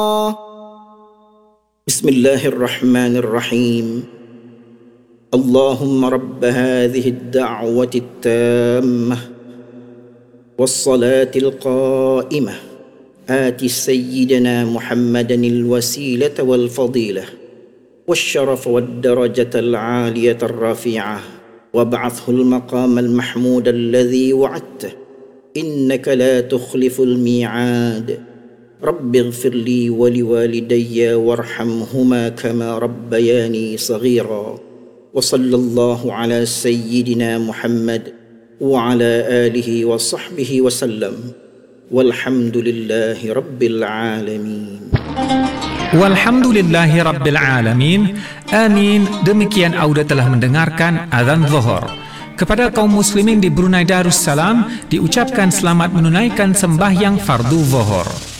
بسم الله الرحمن الرحيم اللهم رب هذه الدعوة التامة والصلاة القائمة آت سيدنا محمدا الوسيلة والفضيلة والشرف والدرجة العالية الرفيعة وابعثه المقام المحمود الذي وعدته إنك لا تخلف الميعاد رب اغفر لي ولوالدي وارحمهما كما ربياني صغيرا وصلى الله على سيدنا محمد وعلى آله وصحبه وسلم والحمد لله رب العالمين. Walhamdulillahi Rabbil Alamin. Amin. Demikian Auda telah mendengarkan azan zuhur. Kepada kaum muslimin di Brunei Darussalam diucapkan selamat menunaikan sembahyang fardu zuhur.